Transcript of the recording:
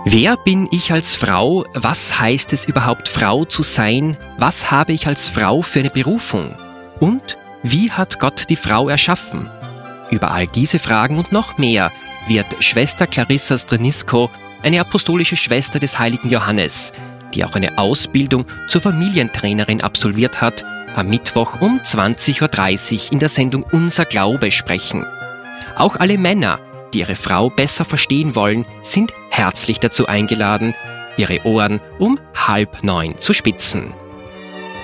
Wer bin ich als Frau? Was heißt es überhaupt, Frau zu sein? Was habe ich als Frau für eine Berufung? Und wie hat Gott die Frau erschaffen? Über all diese Fragen und noch mehr wird Schwester Clarissa Strenisko, eine apostolische Schwester des heiligen Johannes, die auch eine Ausbildung zur Familientrainerin absolviert hat, am Mittwoch um 20.30 Uhr in der Sendung Unser Glaube sprechen. Auch alle Männer, die ihre Frau besser verstehen wollen, sind herzlich dazu eingeladen, ihre Ohren um 8:30 zu spitzen.